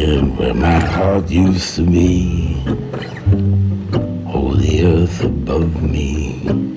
And where my heart used to be, oh, the earth above me.